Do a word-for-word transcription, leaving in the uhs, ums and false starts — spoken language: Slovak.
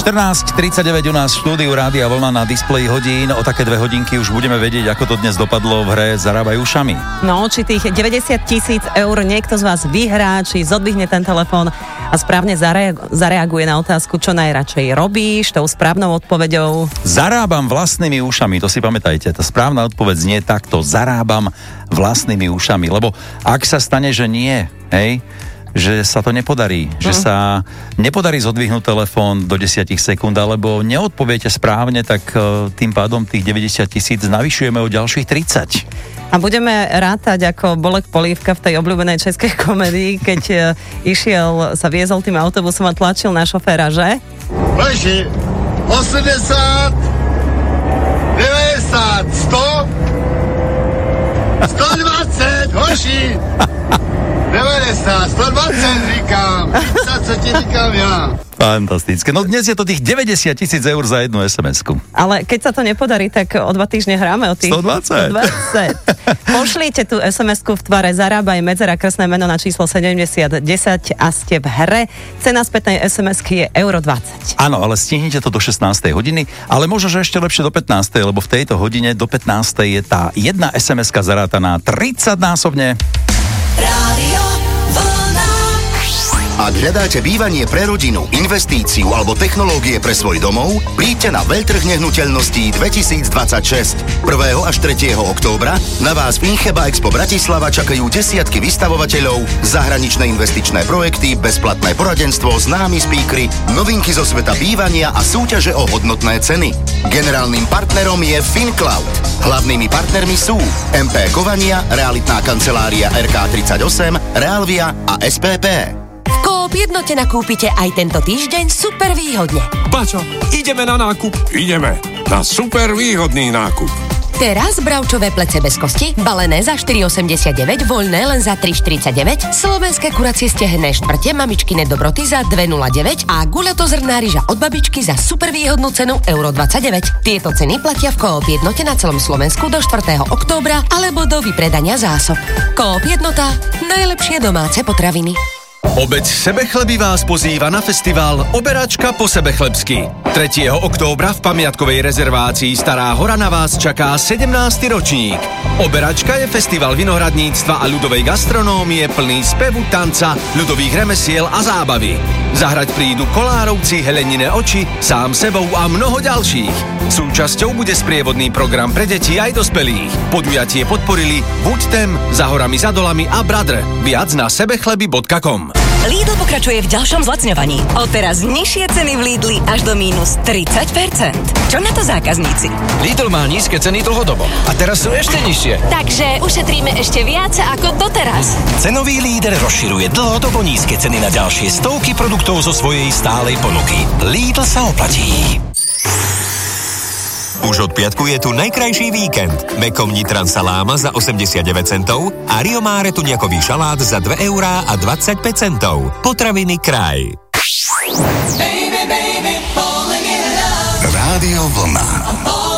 štrnásť tridsaťdeväť u nás v štúdiu Rádia Vlna na displeji hodín. O také dve hodinky už budeme vedieť, ako to dnes dopadlo v hre Zarábaj ušami. No, či tých deväťdesiat tisíc eur niekto z vás vyhrá, či zodvihne ten telefón a správne zareag- zareaguje na otázku, čo najradšej robíš, tou správnou odpoveďou. Zarábam vlastnými ušami, to si pamätajte. Tá správna odpoveď znie takto: zarábam vlastnými ušami. Lebo ak sa stane, že nie, hej, že sa to nepodarí, mm. že sa nepodarí zodvihnúť telefón do desať sekúnd, alebo neodpoviete správne, tak tým pádom tých deväťdesiat tisíc navyšujeme o ďalších tridsať. A budeme rátať ako Bolek Polívka v tej obľúbenej českej komedii, keď išiel, sa viezol tým autobusom a tlačil na šoféra, že? Leži, osemdesiat, deväťdesiat, sto, stodvadsať, hoši! deväťdesiat, stodvadsať říkám, tridsať sa ti říkám ja. Fantastické. No dnes je to tých deväťdesiat tisíc eur za jednu es em esku. Ale keď sa to nepodarí, tak o dva týždne hráme o tých... stodvadsať. stodvadsať. Pošlite tú es em esku v tvare Zarábaj, medzera, krstné meno na číslo sedemdesiat desať a ste v hre. Cena spätnej es em esky je euro dvadsať. Áno, ale stihnite to do šestnástej hodiny, ale možno, že ešte lepšie do pätnástej, lebo v tejto hodine do pätnástej je tá jedna es em eska zarátaná tridsaťnásobne. Rádio Vlna. Ak hľadáte bývanie pre rodinu, investíciu alebo technológie pre svoj domov, príďte na Veľtrh nehnuteľností dvetisícdvadsaťšesť. prvého až tretieho októbra na vás v Incheba Expo Bratislava čakajú desiatky vystavovateľov, zahraničné investičné projekty, bezplatné poradenstvo, známi speakery, novinky zo sveta bývania a súťaže o hodnotné ceny. Generálnym partnerom je FinCloud. Hlavnými partnermi sú em pé Kovania, realitná kancelária er ká tridsaťosem, Realvia a es pé pé. V Coop Jednote nakúpite aj tento týždeň super výhodne. Bačo, ideme na nákup. Ideme na super výhodný nákup. Teraz bravčové plece bez kosti, balené za štyri osemdesiatdeväť, voľné len za tri štyridsaťdeväť, slovenské kuracie stehenné štvrte, mamičkine dobroty za dva nula deväť a guľatozrná ryža od babičky za super výhodnú cenu euro dvadsaťdeväť. Tieto ceny platia v Coop Jednote na celom Slovensku do štvrtého októbra alebo do vypredania zásob. Coop Jednota, najlepšie domáce potraviny. Obec Sebechleby vás pozýva na festival Oberačka po sebechlebsky. tretieho októbra v pamiatkovej rezervácii Stará hora na vás čaká sedemnásty ročník. Oberačka je festival vinohradníctva a ľudovej gastronómie plný spevu, tanca, ľudových remesiel a zábavy. Zahrať prídu Kolárovci, Helenine oči, Sám sebou a mnoho ďalších. Súčasťou bude sprievodný program pre deti aj dospelých. Podujatie podporili Buďtem, Za horami za dolami a Brother. Viac na sebechleby bodka com. Lidl pokračuje v ďalšom zlacňovaní. Odteraz nižšie ceny v Lidli až do mínus tridsať percent. Čo na to zákazníci? Lidl má nízke ceny dlhodobo a teraz sú ešte nižšie. Takže ušetríme ešte viac ako doteraz. Cenový líder rozširuje dlhodobo nízke ceny na ďalšie stovky produktov zo svojej stálej ponuky. Lidl sa oplatí. Už od piatku je tu najkrajší víkend. Mekom Nitran saláma za osemdesiatdeväť centov a Rio Mare tuniakový šalát za dva eurá a dvadsaťpäť centov. Potraviny Kraj. Baby, baby, falling in love. Rádio Vlna.